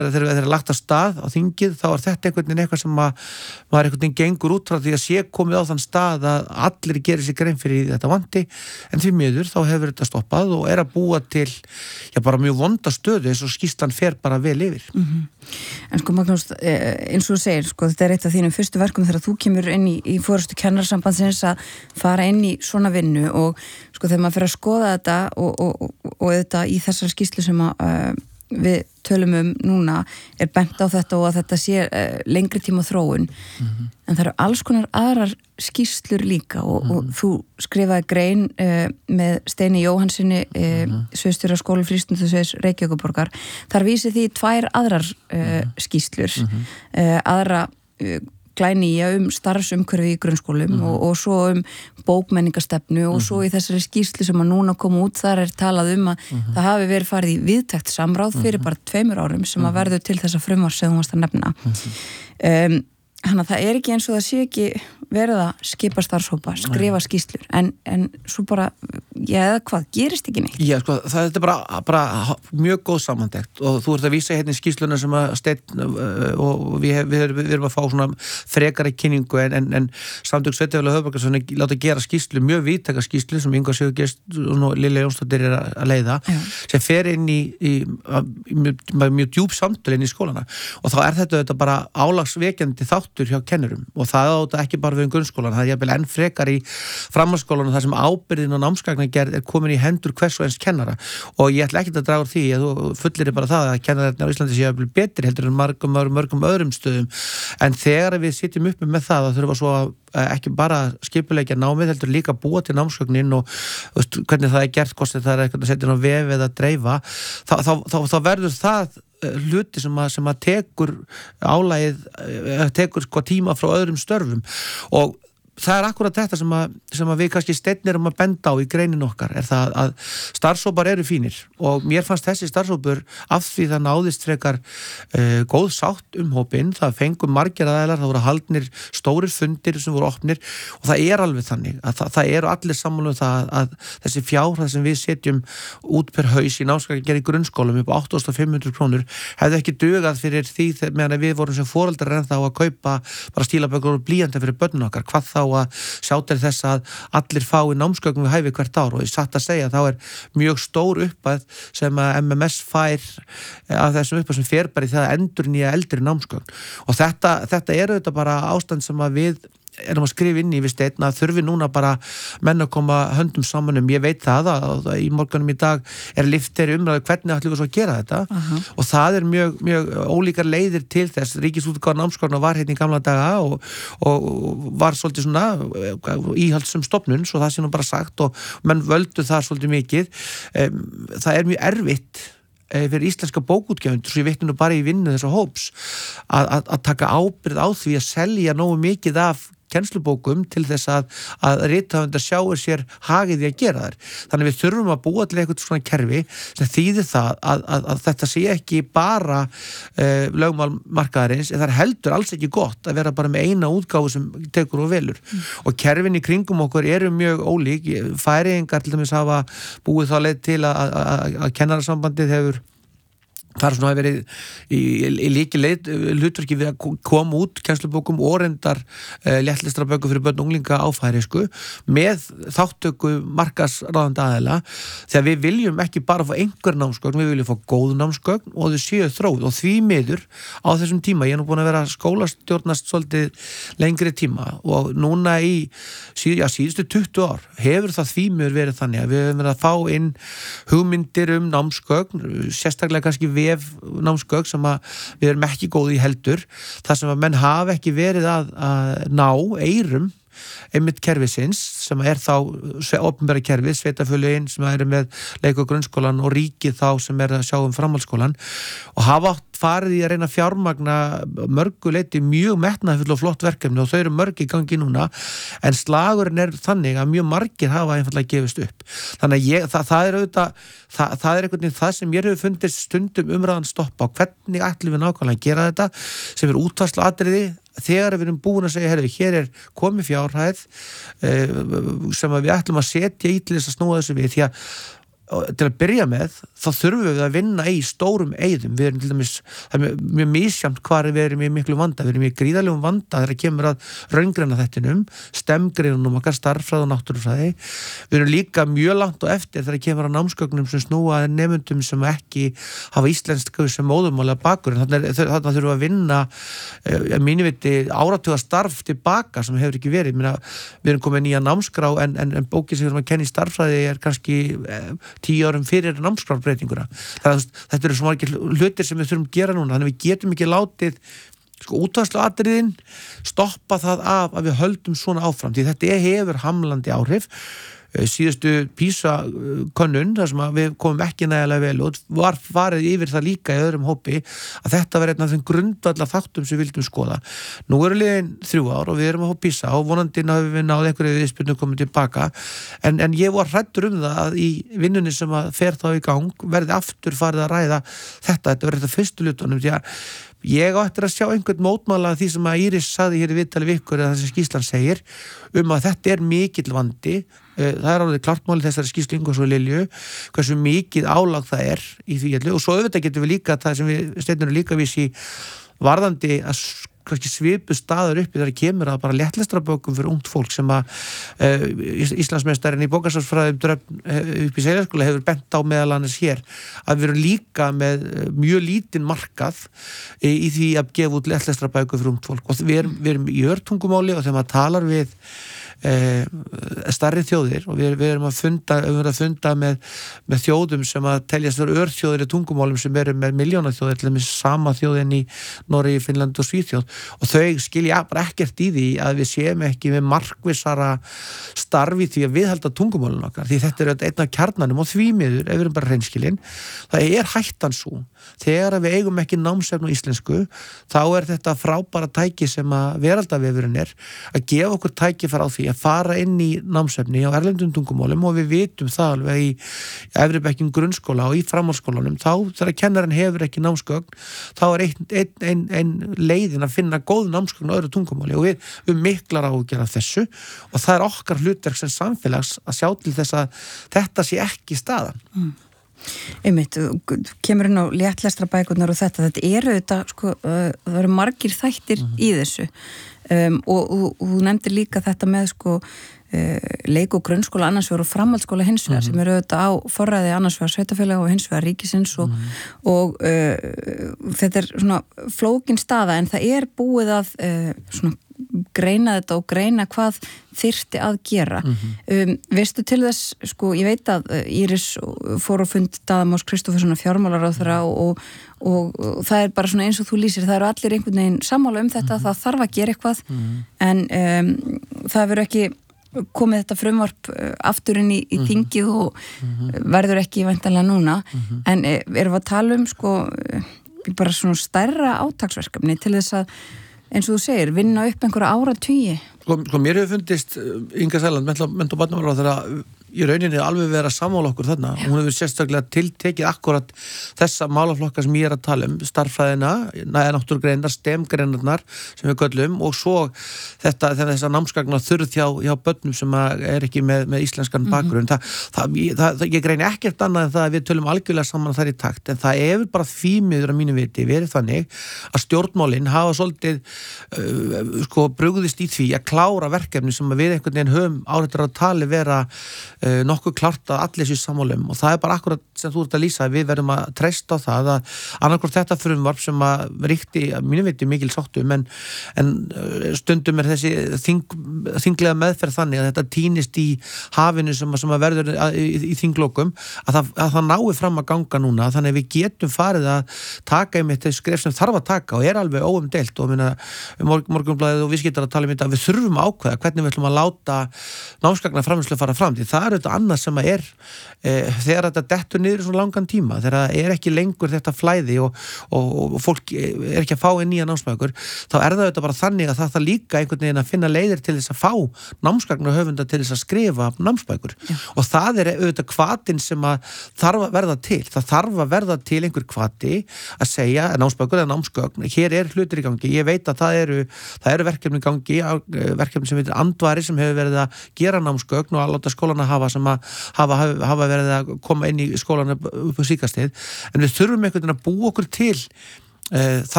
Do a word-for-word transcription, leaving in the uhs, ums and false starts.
þegar þeir eru lagt af stað á þingið, þá er þetta einhvern veginn eitthvað sem að maður einhvern veginn gengur út frá því að sé komið á þann stað að allir gerir sér grein fyrir þetta vandi, en því miður þá hefur þetta stoppað og er að búa til já, bara mjög vonda stöðu eins og skýrslan fer bara vel yfir. Mm-hmm. En sko Magnús, eins og þú segir, sko, þetta er eitt af þínum fyrstu verkum þegar þú kemur inn í, í forystu kennarasambandsins að fara inn í svona vinnu og sko þegar maður fer að skoða þetta og, og, og, og þetta í þessari skýrslu sem að uh, við tölum um núna er bent á þetta og að þetta sé uh, lengri tíma þróun mm-hmm. en það eru alls konar aðrar skýrslur líka og, mm-hmm. og þú skrifaði grein uh, með Steini Jóhannssoni uh, mm-hmm. sviðsstjóra skóla frístundasviðs Reykjavíkurborgar. Þar vísi því tvær aðrar uh, mm-hmm. skýrslur mm-hmm. uh, aðra uh, glænýja um starfsumhverfi í grunnskólum mm-hmm. og, og svo um bókmenningastefnu og mm-hmm. svo í þessari skýrslu sem að núna koma út, þar er talað um að mm-hmm. það hafi verið farið í viðtækt samráð fyrir mm-hmm. bara tveimur árum sem að verður til þessa frumvarps sem þú varst að nefna. Mm-hmm. Um, Þannig að það er ekki eins og það sé ekki verið að skipa starfshópa, skrifa skýrslur, en, en svo bara, já, eða hvað, gerist ekki neitt? Já, sko, það er bara, bara mjög góð samantekt og þú ert að vísa hérna í skýrsluna sem að Steinn og við, við, við erum að fá svona frekari kynningu en, en, en Samtök Sveitarfélaga höfuðborgarsvæðisins láta gera skýrslu, mjög víðtæka skýrslu sem Ingvar Sigurgeirsson og Lilja Jónsdóttir er að leiða, já. Sem fer inn í, í, í mjög, mjög djúp samtöl inn í skólana og þá er þetta, þetta bara álagsvekjandi þáttur hjá kennurum og það átta ekki bara við um grunnskólan, það er jafnvel enn frekar í framhaldsskólanum þar sem ábyrgðin og námsgagnagerð er komin í hendur hvers og eins kennara og ég ætla ekki að draga úr því að þú fullir bara það að kennararnir á Íslandi séu jafnvel betri heldur en mörgum, mörgum, mörgum öðrum stöðum en þegar við sitjum uppi með það að þurfa svo að ekki bara skipuleggja námið heldur líka búa til námsgögnin og veist, hvernig það er gert, hvort það er eitthvað að setja inn á vef eða dreifa þá, þá, þá, þá verður það hluti sem að, sem að tekur álagið, tekur sko tíma frá öðrum störfum og það er akkurat þetta sem að, sem að við kannski Steinn erum að benda á í greinin okkar er það að starfshópar eru fínir og mér fannst þessi starfshópur af því það náðist frekar uh, góð sátt um hópinn, það fengum margir aðeinar, það voru haldnir stórir fundir sem voru opnir og það er alveg þannig að það, það eru allir sammála um það að þessi fjárhæð sem við setjum út per haus í námsgagnagerð í grunnskólum upp á átta þúsund fimm hundruð krónur hefði ekki dugað fyrir því meðan við vorum sem foreldrar ennþá að kaupa bara stílabökur og blýanta fyrir börnun okkar, hvað þá að sjá til þess að allir fái námsgögn við hæfi hvert ár og ég satt að segja að þá er mjög stór uppæð sem að M M S fær af þessum uppæð sem fer bara í það að endurnýja eldri námsgögn og þetta, þetta er auðvitað bara ástand sem að við erum að skrifa inn í við Steinn að þurfi núna bara menn að koma höndum saman um, ég veit það að í morgunum í dag er lifteri umræðu hvernig ætlum við svo að gera þetta uh-huh. og það er mjög, mjög ólíkar leiðir til þess, ríkisútgáfa námsgagna var hérna í gamla daga og, og var svolítið svona íhaldssöm stofnun, svo það sé nú bara sagt og menn völdu það svolítið mikið um, það er mjög erfitt fyrir íslenska bókútgefendur, svo ég veit nú bara í vinnu þessa hóps, að, að, að taka ábyrgð á því að selja nógu mikið af kennslubókum til þess að, að rithöfundar sjáir sér hagið í að gera þær. Þannig við þurfum að búa til eitthvað svona kerfi sem þýðir það að, að, að þetta sé ekki bara uh, lögmál markaðarins, en það er heldur alls ekki gott að vera bara með eina útgáfu sem tekur og velur. Mm. Og kerfin í kringum okkur eru mjög ólík. Færeyingar til dæmis hafa búið þá leið til að, að, að kennarasambandið hefur það er svona að verið í, í líki leið hlutverki við að koma út kennslubókum og reyndar uh, léttlistraböku fyrir börn og unglinga á færeysku með þáttöku markaðsráðandi aðila þegar við viljum ekki bara fá einhver námsgögn, við viljum fá góð námsgögn og þau séu þróð og því miður á þessum tíma, ég er nú búin að vera skólastjórnast svolítið lengri tíma og núna í síð, já, síðustu tuttugu ár hefur það því miður verið þannig að við höfum verið að fá inn hugmyndir um námsgögn, sérstaklega kannski vef námsgögn sem að við erum ekki góð í heldur, þar sem að menn hafa ekki verið að, að ná eyrum einmitt kerfisins sem er þá opinbera kerfið, sveitafélögin sem eru með leik- og grunnskólan og ríkið þá sem er að sjá um framhaldsskólan og hafa átt farið í að reyna að fjármagna mörgu leyti mjög metnaðarfull og flott verkefni og þau eru mörg í gangi núna en slagurinn er þannig að mjög margir hafa einfallega gefist upp. Þannig að ég, það, það er auðvitað, það, það er einhvern veginn það sem ég hefur fundist stundum umræðan stoppa á hvernig ætlum við nákvæmlega að gera þetta sem er útvarslu atriði þegar við erum búin að segja, herru, hér er komið fjárhæð uh, sem að við ætlum að setja í til þess að snúa þessu við því að til að byrja með, þá þurfum við að vinna í stórum eyðum. Við erum til dæmis, það er mjög misjamt hvar við erum í miklu vanda. Við erum í gríðarlegum vanda þegar kemur að raungreina þettinum, stemgreinunum okkar, starffræði og náttúrufræði. Við erum líka mjög langt og eftir þegar kemur að námsgögnum sem snúa nemendum sem ekki hafa íslensku sem móðurmáli að bakgrunn. Þannig þurfum við að vinna, að mínu viti, áratuga starf tilbaka sem hefur ekki verið. Minna, við erum komið nýja námskrá en, en, en bókin sem við erum að kenna í starffræði er kannski tíu árum fyrir námskrárbreytinguna. Þetta eru svo margir hlutir sem við þurfum að gera núna, þannig við getum ekki látið sko útvarsluatriðin stoppa það af að við höldum svona áfram, því þetta hefur hamlandi áhrif. Síðustu PISA-könnun, þar sem við komum ekki nægilega vel og var farið yfir það líka í öðrum hópi, að þetta var einn af þeim grundvallar þáttum sem við vildum skoða. Nú eru liðin þrjú ár og við erum að fá PISA og vonandi náðum við náðu einhverju viðspyrnu komið tilbaka, en, en ég var hræddur um það að í vinnunni sem að fer þá í gang verði aftur farið að ræða þetta, þetta verði þetta fyrstu hlutunum, því að ég á eftir að sjá einhvern mótmála því sem að Íris sagði hér í viðtali við ykkur eða það sem skýrslan segir um að þetta er mikill vandi. Það er alveg klart máli þessari skýrslu Ingvars og Lilju hversu mikið álag það er í því öllu, og svo auðvitað getum við líka það sem við steinum líka vísi varðandi að kannski svipu staður uppi þegar kemur að bara léttlestrabókum fyrir ungt fólk sem að uh, Íslandsmeistarinn í bókasafnsfræðum Dröfn uh, upp í Seljaskóla hefur bent á meðal annars hér að við erum líka með uh, mjög lítinn markað uh, í því að gefa út léttlestrabókum fyrir ungt fólk, og við erum, við erum í örtungumáli og þegar maður talar við Eh, starri þjóðir og við, við erum að funda, við erum að funda með, með þjóðum sem að teljast þar örþjóðir í tungumálum sem eru með miljónaþjóðir, til dæmis sama þjóðin í Noregi, Finnland og Svíþjóð, og þau skilja bara ekkert í því að við séum ekki með markvissara starfi því að viðhalda tungumálun okkar, því þetta er einn af kjarnanum og því miður, ef við erum bara hreinskilin, það er hættan svo þegar við eigum ekki námsefn á íslensku, þá er þetta frábæra tæki sem að veraldavefurinn er að gefa okkur tæki fara á því að fara inn í námsefni á erlendum tungumálum, og við vitum það alveg í efri bekkjum grunnskóla og í framhaldsskólanum, þá þegar kennarinn hefur ekki námsgögn, þá er einn ein, ein, ein leiðin að finna góð námsgögn á öðru tungumáli, og við, við miklar á að gera þessu, og það er okkar hlutverk sem samfélags að sjá til þess að þetta sé ekki staðan. Mm. Einmitt, kemur inn á léttlestrabækurnar og þetta, þetta eru þetta, sko, uh, það eru margir þættir mm-hmm. í þessu um, og, og, og þú nefndir líka þetta með sko uh, leik- og grunnskóla annars vegar og framhaldsskóla hins vegar mm-hmm. sem eru auðvitað á forræði annars vegar sveitarfélaga og hins vegar ríkisins og, mm-hmm. og uh, þetta er svona flókin staða, en það er búið að uh, svona greina þetta og greina hvað þyrfti að gera. Mm-hmm. um, veistu til þess, sko, ég veit að uh, Íris fór á fund Daðamás Kristóferssonar fjármálaráðherra og, og, og, og það er bara svona eins og þú lýsir, það eru allir einhvern veginn sammála um þetta, mm-hmm. það þarf að gera eitthvað, mm-hmm. en um, það verður ekki komið þetta frumvarp uh, aftur inn í, í mm-hmm. þingið og mm-hmm. verður ekki væntanlega núna, mm-hmm. en uh, erum við að tala um sko uh, bara svona stærra átaksverkefni til þess að, eins og þú segir, vinna upp einhverja áratugi. Sko, sko mér hefur fundist Inga Sæland, mennt og barnamálaráðherra, í rauninni alveg vera að sammála okkur þarna. Hún hefur sérstaklega tiltekið akkurat þessa málaflokka sem ég er að tala um, starffræðina, næja náttúrugreinar, stemgreinarnar sem við köllum, og svo þetta, þess að námsgagna þurð hjá, hjá börnum sem er ekki með, með íslenskan bakgrunn. Mm-hmm. það, það, það, ég greini ekkert annað en það að við tölum algjörlega saman þar í takt, en það hefur bara því miður að mínu viti verið þannig að stjórnmálin hafa svolítið uh, sko brugðist í því að klára verkefni sem við einhvern veginn höfum árættur að tali vera uh, nokkuð klárt að allir sér sammálum, og það er bara akkurat sem þú ert að lýsa, við verðum að treysta á það að annarkvort þetta frumvarp sem að ríkti að mínu viti mikil sáttum, en, en stundum er þessi þing, þinglega meðferð þannig að þetta týnist í hafinu sem að, sem að verður að, í, í þinglokum, að það, að það nái fram að ganga núna, þannig að við getum farið að taka einmitt þessu skref sem þarf að taka og er alveg óumdeilt, og minna, Morgunblaðið og Viðskiptarar að tala um þetta að við þurfum að ákveða hvernig við ætlum að láta námsgagna framleiðslu fara fram, því það er þetta annað sem að er e, þegar þetta dettur niður í svona langan tíma, þegar það er ekki lengur þetta flæði og, og, og fólk er ekki að fá inn nýja námsbækur, þá er það þetta bara þannig að það þarf líka einhvern veginn að finna leiðir til þess að fá námsgagna höfunda til þess að skrifa námsbækur. Já. Og það er auðvitað hvatinn sem að þarf að verða til, það þarf að verða til einhver hvati að segja námsbækur eða námsgögn, hér er hlutur í gangi, ég veit að það eru, það eru verkefni í gangi, verkefni sem heitir Andvari sem hefur verið að gera námsgögn og að láta skólana hafa hafa sem að hafa, hafa verið að koma inn í skólan upp á síkastið, en við þurfum einhvern veginn að búa okkur til uh,